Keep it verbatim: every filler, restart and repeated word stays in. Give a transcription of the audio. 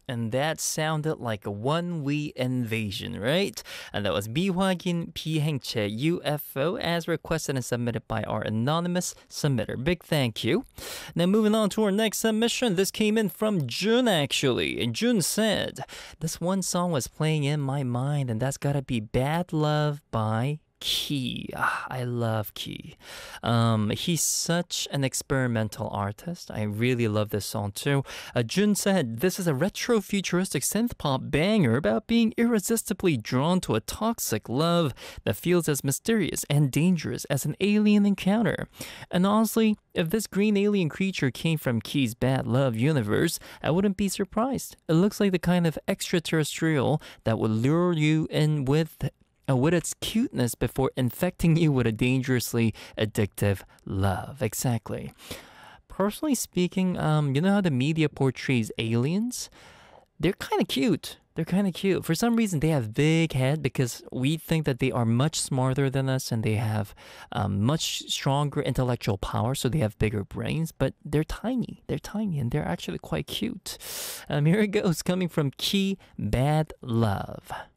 And that sounded like a one-way invasion, right? And that was 비확인 비행체 U F O as requested and submitted by our anonymous submitter. Big thank you. Now moving on to our next submission. This came in from Jun actually. And Jun said, this one song was playing in my mind and that's gotta be Bad Love by Key. Ah, I love Key. Um, he's such an experimental artist. I really love this song too. Uh, Jun said, this is a retro futuristic synth pop banger about being irresistibly drawn to a toxic love that feels as mysterious and dangerous as an alien encounter. And honestly, if this green alien creature came from Key's Bad Love universe, I wouldn't be surprised. It looks like the kind of extraterrestrial that would lure you in with Uh, with its cuteness before infecting you with a dangerously addictive love. Exactly. Personally speaking, um, you know how the media portrays aliens? They're kind of cute. They're kind of cute. For some reason, they have big head because we think that they are much smarter than us and they have um, much stronger intellectual power, so they have bigger brains, but they're tiny. They're tiny and they're actually quite cute. Um, here it goes, coming from Key, Bad Love.